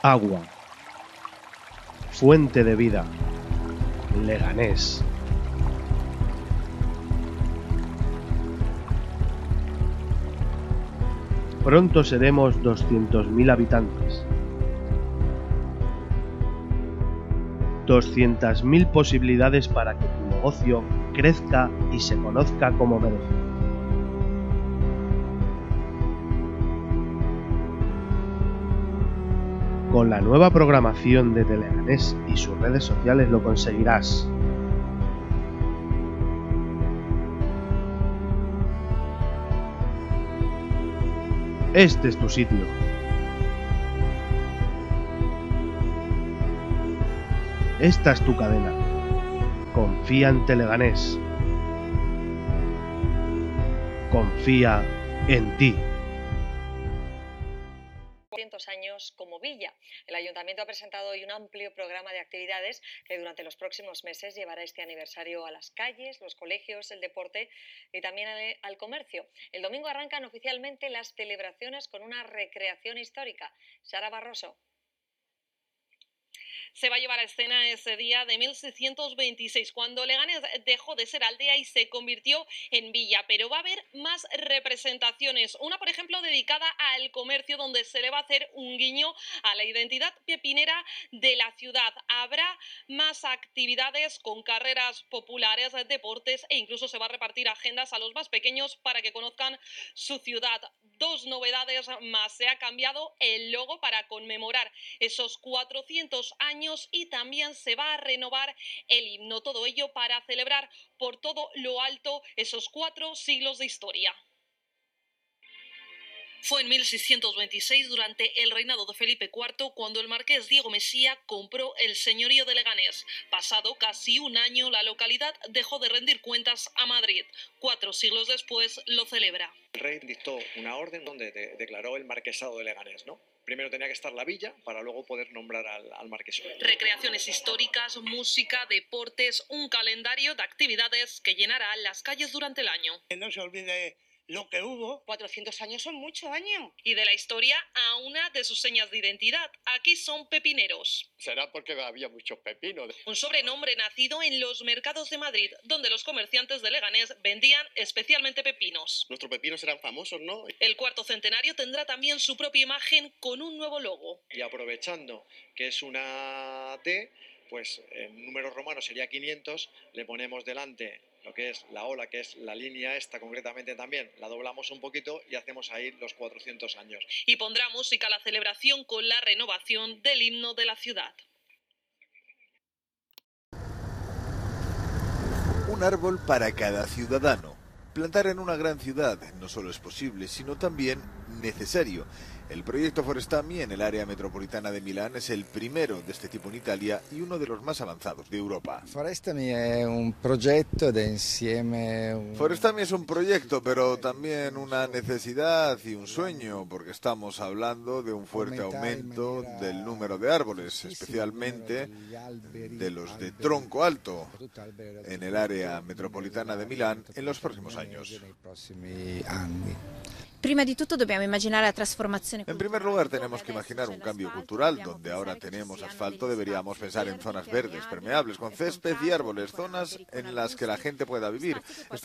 Agua, fuente de vida, Leganés. Pronto seremos 200.000 habitantes. 200.000 posibilidades para que tu negocio crezca y se conozca como merece. Con la nueva programación de Teleganés y sus redes sociales lo conseguirás. Este es tu sitio. Esta es tu cadena. Confía en Teleganés. Confía en ti. 200 años como villa. El Ayuntamiento ha presentado hoy un amplio programa de actividades que durante los próximos meses llevará este aniversario a las calles, los colegios, el deporte y también al comercio. El domingo arrancan oficialmente las celebraciones con una recreación histórica. Sara Barroso. Se va a llevar a escena ese día de 1626, cuando Leganés dejó de ser aldea y se convirtió en villa. Pero va a haber más representaciones. Una, por ejemplo, dedicada al comercio, donde se le va a hacer un guiño a la identidad pepinera de la ciudad. Habrá más actividades con carreras populares, deportes e incluso se va a repartir agendas a los más pequeños para que conozcan su ciudad. Dos novedades más. Se ha cambiado el logo para conmemorar esos 400 años y también se va a renovar el himno. Todo ello para celebrar por todo lo alto esos 4 siglos de historia. Fue en 1626, durante el reinado de Felipe IV, cuando el marqués Diego Mesía compró el señorío de Leganés. Pasado casi un año, la localidad dejó de rendir cuentas a Madrid. 4 siglos después lo celebra. El rey dictó una orden donde declaró el marquesado de Leganés, ¿no? Primero tenía que estar la villa para luego poder nombrar al marqués. Recreaciones históricas, música, deportes, un calendario de actividades que llenará las calles durante el año. Que no se olvide lo que hubo. 400 años son muchos años. Y de la historia a una de sus señas de identidad. Aquí son pepineros. Será porque había muchos pepinos. Un sobrenombre nacido en los mercados de Madrid, donde los comerciantes de Leganés vendían especialmente pepinos. Nuestros pepinos eran famosos, ¿no? El cuarto centenario tendrá también su propia imagen con un nuevo logo. Y aprovechando que es una D, pues en números romanos sería 500, le ponemos delante lo que es la ola, que es la línea esta concretamente también, la doblamos un poquito y hacemos ahí los 400 años. Y pondrá música a la celebración con la renovación del himno de la ciudad. Un árbol para cada ciudadano. Plantar en una gran ciudad no solo es posible, sino también necesario. El proyecto Forestami en el área metropolitana de Milán es el primero de este tipo en Italia y uno de los más avanzados de Europa. Forestami es un proyecto de insieme. Forestami es un proyecto, pero también una necesidad y un sueño, porque estamos hablando de un fuerte aumento del número de árboles, especialmente de los de tronco alto, en el área metropolitana de Milán en los próximos años. Prima di tutto dobbiamo immaginare la trasformazione. En primer lugar tenemos que imaginar un cambio cultural. Donde ahora tenemos asfalto deberíamos pensar en zonas verdes, permeables, con césped y árboles, zonas en las que la gente pueda vivir.